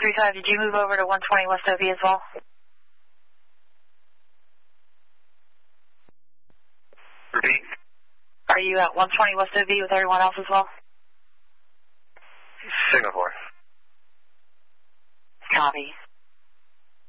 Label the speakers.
Speaker 1: 435, did you move over to 120 West OB as well?
Speaker 2: Repeat.
Speaker 1: Are you at 120 West OB with everyone else as well?
Speaker 2: Signal 4.
Speaker 1: Copy.